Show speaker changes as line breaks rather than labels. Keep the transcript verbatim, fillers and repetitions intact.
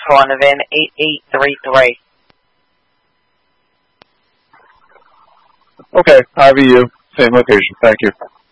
for an event eight eight three three.
Okay, I V U, same location. Thank you.